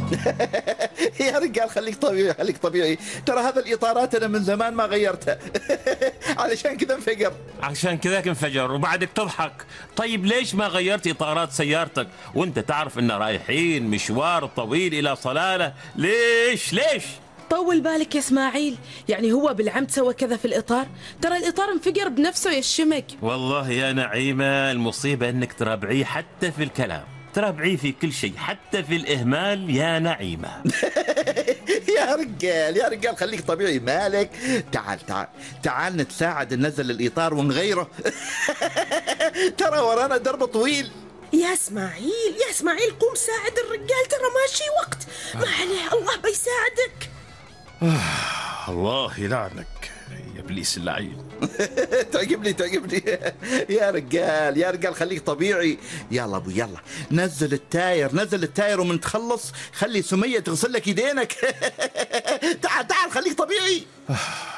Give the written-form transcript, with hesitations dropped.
يا رجال خليك طبيعي، خليك طبيعي. ترى هذا الإطارات أنا من زمان ما غيرتها. علشان كذا انفجر. عشان كذاك انفجر وبعدك تضحك. طيب ليش ما غيرت إطارات سيارتك وانت تعرف ان رايحين مشوار طويل إلى صلالة؟ ليش؟ طول بالك يا اسماعيل، يعني هو بالعمد سوى كذا في الإطار؟ ترى الإطار انفجر بنفسه يا الشمك. والله يا نعيمة المصيبة انك ترابعيه حتى في الكلام، ترابعيه في كل شيء حتى في الإهمال يا نعيمة. يا رجال خليك طبيعي، مالك؟ تعال نتساعد ننزل الإطار ونغيره. ترى ورانا درب طويل. يا اسماعيل قوم ساعد الرجال، ترى ماشي وقت، ما عليه الله بيساعدك. الله يلعنك يا ابليس اللعين. تعجبني. يا رجال خليك طبيعي. يلا ابو يلا نزل التاير ومن تخلص خلي سمية تغسل لك يدينك. تعال خليك طبيعي.